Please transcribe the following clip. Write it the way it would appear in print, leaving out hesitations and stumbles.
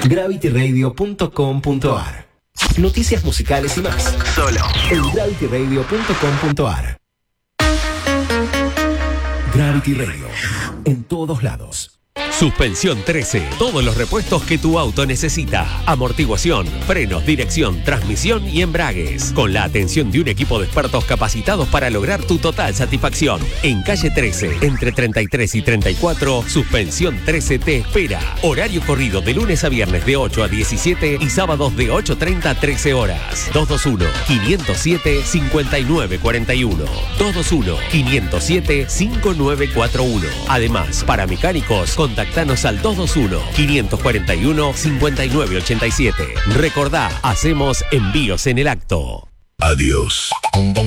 gravityradio.com.ar. Noticias musicales y más. Solo en gravityradio.com.ar. Gravity Radio. En todos lados. Suspensión 13. Todos los repuestos que tu auto necesita. Amortiguación, frenos, dirección, transmisión y embragues. Con la atención de un equipo de expertos capacitados para lograr tu total satisfacción. En calle 13, entre 33 y 34, Suspensión 13 te espera. Horario corrido de lunes a viernes de 8 a 17 y sábados de 8:30 a 13 horas. 221-507-5941. 221-507-5941. Además, para mecánicos, contáctanos al 221-541-5987. Recordá, hacemos envíos en el acto. Adiós.